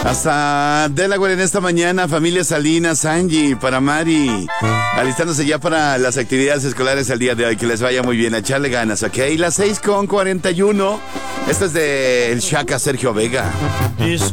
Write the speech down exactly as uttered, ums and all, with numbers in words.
Hasta Delaware en esta mañana, familia Salinas, Angie, para Mari, alistándose ya para las actividades escolares el día de hoy. Que les vaya muy bien, a echarle ganas, ¿ok? Las seis con cuarenta y uno. Esto es de el Shaka Sergio Vega. Es